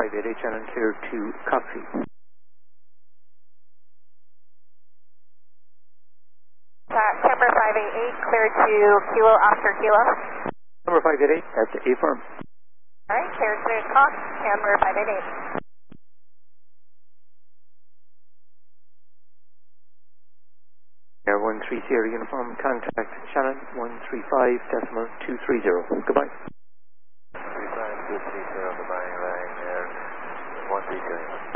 588, Shannon, clear to copy. Camber 588, clear to Kilo Oscar Kilo. Number 588, that's A firm. Alright, clear to talk, Camber 588. Air 130 uniform, contact Shannon 135.230. Goodbye. 35.230, goodbye, Air 130.